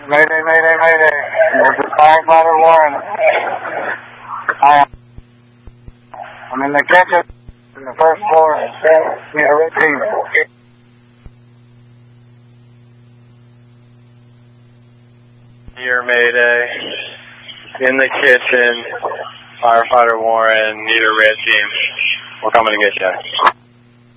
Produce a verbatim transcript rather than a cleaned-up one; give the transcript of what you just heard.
Mayday, mayday, mayday. This is firefighter Warren. Hi. I'm in the kitchen in the first floor. Need a red team. Your mayday. In the kitchen. Firefighter Warren. Need a red team. We're coming to get you.